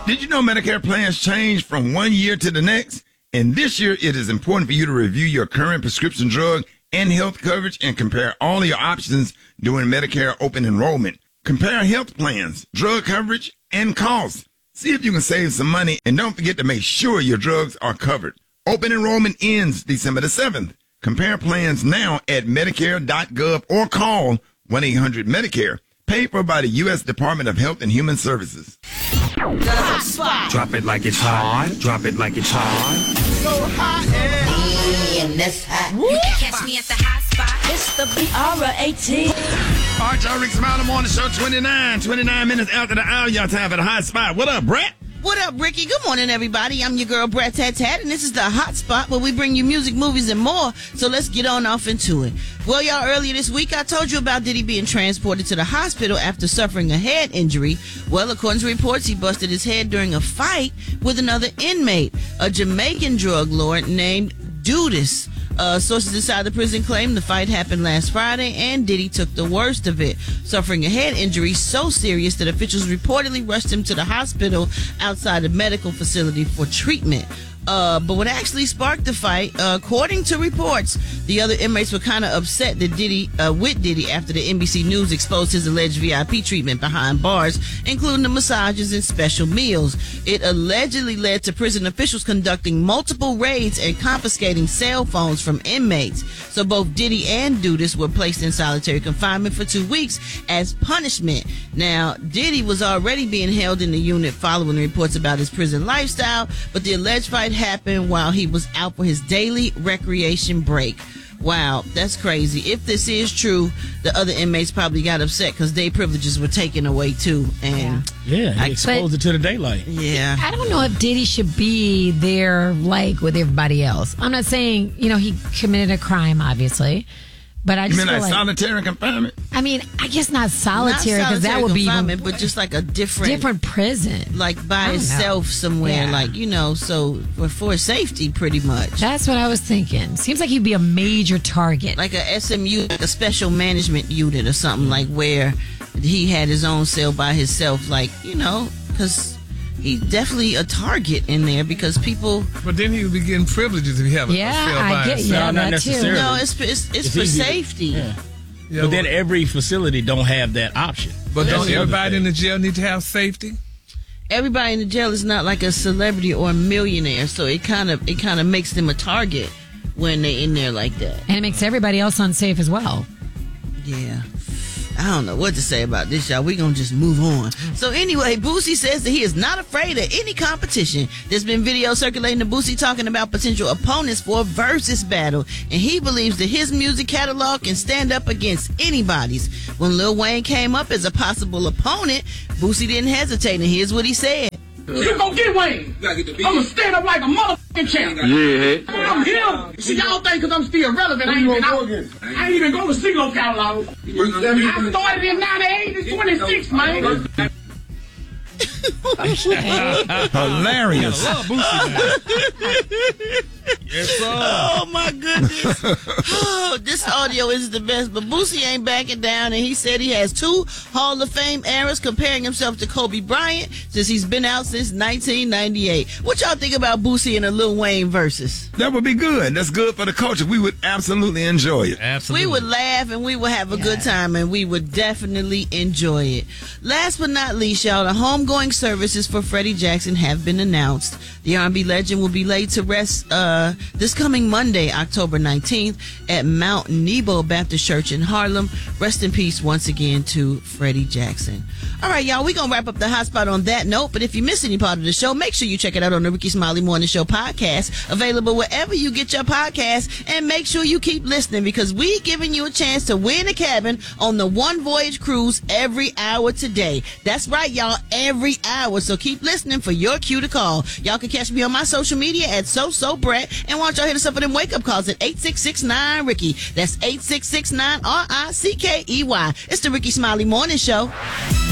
Did you know Medicare plans change from one year to the next? And this year, it is important for you to review your current prescription drug and health coverage and compare all of your options during Medicare open enrollment. Compare health plans, drug coverage, and costs. See if you can save some money, and don't forget to make sure your drugs are covered. Open enrollment ends December the 7th. Compare plans now at Medicare.gov or call 1-800-MEDICARE. Paid for by the U.S. Department of Health and Human Services. The hot spot. Drop it like it's hot. Drop it like it's hot. So hot and that's hot. You can catch me at the hot spot. It's the BR18. All right, y'all, Rick Smiley Morning Show, 29 minutes after the hour. Y'all time for the hot spot. What up, Brett? What up, Ricky? Good morning, everybody. I'm your girl, Brett Tat Tat, and this is the Hot Spot where we bring you music, movies, and more. So let's get on off into it. Well, y'all, earlier this week, I told you about Diddy being transported to the hospital after suffering a head injury. Well, according to reports, he busted his head during a fight with another inmate, a Jamaican drug lord named Dudas. Sources inside the prison claim the fight happened last Friday, and Diddy took the worst of it, suffering a head injury so serious that officials reportedly rushed him to the hospital outside a medical facility for treatment. But what actually sparked the fight, according to reports, the other inmates were kind of upset that with Diddy after the NBC News exposed his alleged VIP treatment behind bars, including the massages and special meals. It allegedly led to prison officials conducting multiple raids and confiscating cell phones from inmates. So both Diddy and Dudas were placed in solitary confinement for 2 weeks as punishment. Now, Diddy was already being held in the unit following reports about his prison lifestyle, but the alleged fight happened while he was out for his daily recreation break. Wow, that's crazy. If this is true, the other inmates probably got upset because their privileges were taken away too. And he exposed it to the daylight. Yeah. I don't know if Diddy should be there like with everybody else. I'm not saying, he committed a crime, obviously. But I just You mean feel like solitary confinement? I mean, I guess not solitary because that would be but just like a different prison, like by itself somewhere, so for safety, pretty much. That's what I was thinking. Seems like he'd be a major target, like a SMU, like a special management unit or something, like where he had his own cell by himself, because. He's definitely a target in there because people. But then he would be getting privileges if he have a cell by himself. Yeah, not necessarily. No, it's for safety. Yeah, but then every facility don't have that option. But don't everybody in the jail need to have safety? Everybody in the jail is not like a celebrity or a millionaire, so it kind of makes them a target when they're in there like that, and it makes everybody else unsafe as well. Yeah. I don't know what to say about this, y'all. We're going to just move on. So anyway, Boosie says that he is not afraid of any competition. There's been video circulating of Boosie talking about potential opponents for a versus battle, and he believes that his music catalog can stand up against anybody's. When Lil Wayne came up as a possible opponent, Boosie didn't hesitate, and here's what he said. You go get Wayne. I'm going to stand up like a motherfucking champ. Yeah. I'm him. See, y'all think because I'm still relevant, I ain't even go to CeeLo catalog. I started in 98, it's 26, man. Hilarious. I love Boosie, Yes, sir. Oh, my goodness. This audio is the best, but Boosie ain't backing down, and he said he has 2 Hall of Fame eras comparing himself to Kobe Bryant since he's been out since 1998. What y'all think about Boosie and a Lil Wayne versus? That would be good. That's good for the culture. We would absolutely enjoy it. Absolutely. We would laugh, and we would have a good time, and we would definitely enjoy it. Last but not least, y'all, the homegoing services for Freddie Jackson have been announced. The R&B legend will be laid to rest this coming Monday, October 19th, at Mount Nebo Baptist Church in Harlem. Rest in peace once again to Freddie Jackson. All right, y'all, we're going to wrap up the hot spot on that note, but if you missed any part of the show, make sure you check it out on the Ricky Smiley Morning Show podcast, available wherever you get your podcasts, and make sure you keep listening because we giving you a chance to win a cabin on the One Voyage Cruise every hour today. That's right, y'all, every hour, so keep listening for your cue to call. Y'all can catch me on my social media at SoSoBrett, and why don't y'all hit us up for them wake-up calls at 866-9-RICKY. That's 866-9-RICKEY. It's the Ricky Smiley Morning Show.